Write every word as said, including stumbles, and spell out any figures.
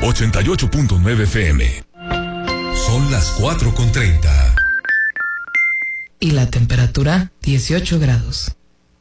ochenta y ocho punto nueve F M. Son las cuatro con treinta. Y la temperatura, dieciocho grados.